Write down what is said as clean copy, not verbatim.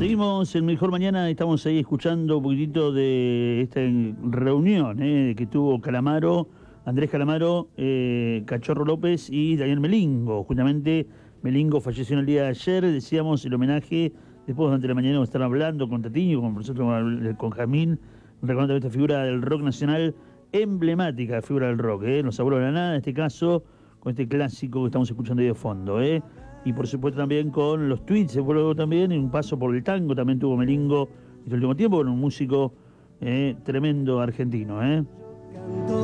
Seguimos en Mejor Mañana, estamos ahí escuchando un poquitito de esta reunión que tuvo Calamaro, Andrés Calamaro, Cachorro López y Daniel Melingo. Justamente Melingo falleció en el día de ayer, decíamos el homenaje, después durante la mañana vamos a estar hablando con Tatiño, con el profesor, con Jamín, recordando esta figura del rock nacional, emblemática figura del rock, los abuelos de la nada, en este caso, con este clásico que estamos escuchando ahí de fondo, y por supuesto también con los tweets, luego también, y un paso por el tango también tuvo Melingo en el último tiempo, con un músico tremendo argentino,